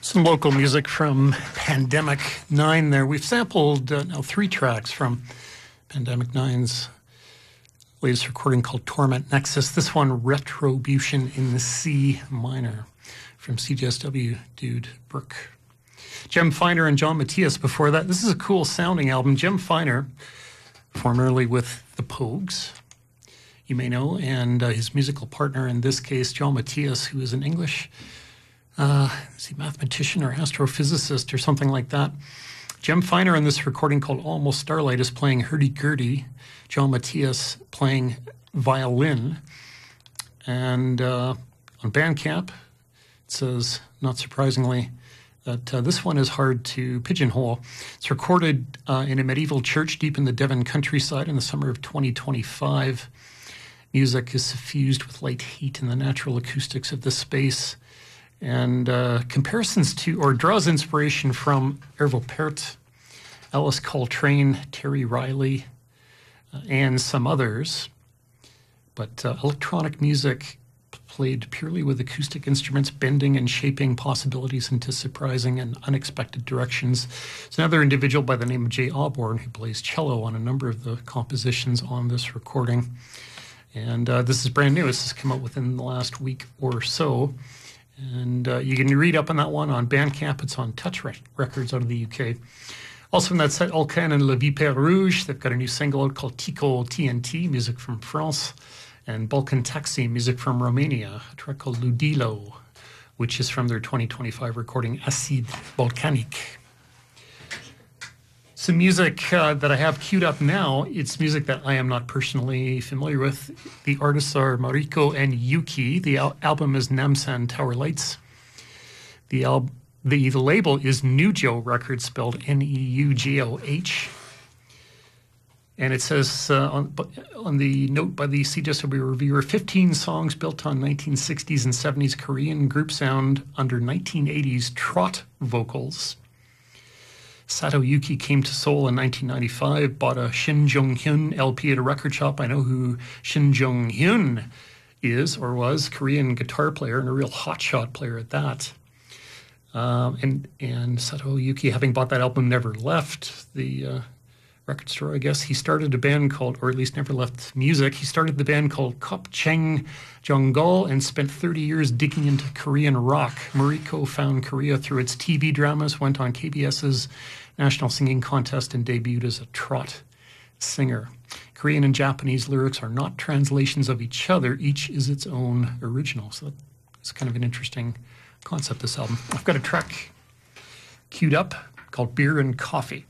Some local music from Pandemic 9 there. We've sampled now 3 tracks from Pandemic 9's latest recording called Torment Nexus. This one, Retribution in the C minor from CJSW dude Brooke. Jem Finer and John Matthias before that. This is a cool sounding album. Jem Finer, formerly with the Pogues, you may know, and his musical partner in this case, John Matthias, who is an English is he mathematician or astrophysicist or something like that. Jem Finer in this recording called Almost Starlight is playing hurdy-gurdy. John Matthias playing violin. And on Bandcamp, it says, not surprisingly, that this one is hard to pigeonhole. It's recorded in a medieval church deep in the Devon countryside in the summer of 2025. Music is suffused with light heat and the natural acoustics of the space. And comparisons to, or draws inspiration from Arvo Pärt, Alice Coltrane, Terry Riley, and some others. But electronic music played purely with acoustic instruments, bending and shaping possibilities into surprising and unexpected directions. It's another individual by the name of Jay Osborne who plays cello on a number of the compositions on this recording. And this is brand new. This has come out within the last week or so. And you can read up on that one on Bandcamp. It's on Touch Records out of the UK. Also in that set, Alcan and Le Vipère Rouge. They've got a new single out called Tico TNT, music from France. And Balkan Taxi, music from Romania. A track called Ludilo, which is from their 2025 recording Acide Volcanique. Some music that I have queued up now, it's music that I am not personally familiar with. The artists are Mariko and Yuki. The album is Namsan Tower Lights. The label is Neugoh Records, spelled Neugoh. And it says on the note by the CJSW reviewer, 15 songs built on 1960s and 70s Korean group sound under 1980s trot vocals. Sato Yuki came to Seoul in 1995, bought a Shin Jong-hyun LP at a record shop. I know who Shin Jong-hyun is or was, Korean guitar player and a real hotshot player at that. And Sato Yuki, having bought that album, never left the record store, I guess. He started a band called, or at least never left music. He started the band called Kopcheng Jonggol and spent 30 years digging into Korean rock. Mariko found Korea through its TV dramas, went on KBS's National Singing Contest, and debuted as a trot singer. Korean and Japanese lyrics are not translations of each other. Each is its own original. So that's kind of an interesting concept, this album. I've got a track queued up called Beer and Coffee.